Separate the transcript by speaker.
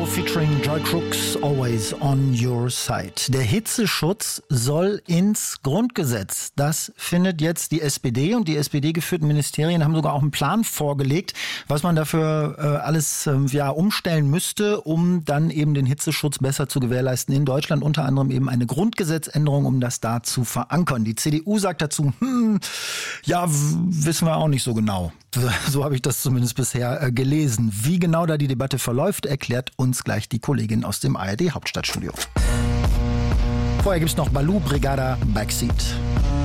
Speaker 1: featuring Joy Crooks, Always on Your Side. Der Hitzeschutz soll ins Grundgesetz. Das findet jetzt die SPD, und die SPD-geführten Ministerien haben sogar auch einen Plan vorgelegt, was man dafür alles umstellen müsste, um dann eben den Hitzeschutz besser zu gewährleisten in Deutschland. Unter anderem eben eine Grundgesetzänderung, um das da zu verankern. Die CDU sagt dazu, wissen wir auch nicht so genau. So habe ich das zumindest bisher gelesen. Wie genau da die Debatte verläuft, erklärt uns gleich die Kollegin aus dem ARD Hauptstadtstudio. Vorher gibt's noch Baloo, Brigada, Backseat.